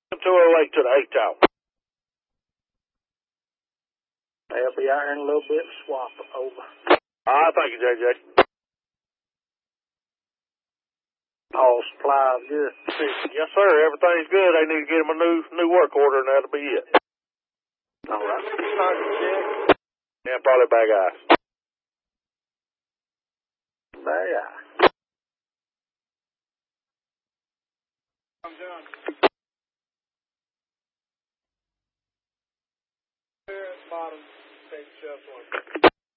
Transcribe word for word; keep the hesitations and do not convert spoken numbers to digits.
two oh eight to the eight tower. They'll be out in a little bit. Swap over. All right, thank you, J J. All supplies good. Yes, sir. Everything's good. They need to get him a new new work order, and that'll be it. All right. Start the check. Yeah, probably bag ice. Bag ice. I'm done.